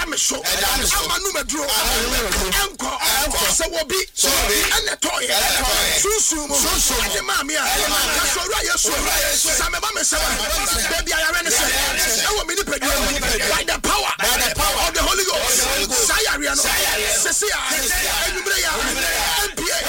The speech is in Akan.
me so amanu medro enko se wo bi ene toye susu mo ade ma me a so ra yeso